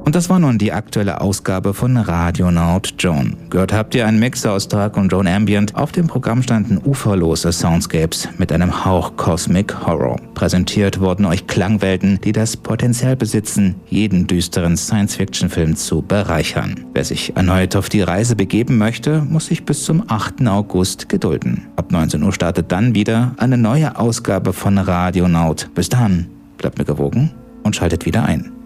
Und das war nun die aktuelle Ausgabe von Radionaut Joan. Gehört habt ihr einen Mix aus Dark und Drone Ambient. Auf dem Programm standen uferlose Soundscapes mit einem Hauch Cosmic Horror. Präsentiert wurden euch Klangwelten, die das Potenzial besitzen, jeden düsteren Science-Fiction-Film zu bereichern. Wer sich erneut auf die Reise begeben möchte, muss sich bis zum 8. August gedulden. Ab 19 Uhr startet dann wieder eine neue Ausgabe von Radionaut. Bis dann, bleibt mir gewogen und schaltet wieder ein.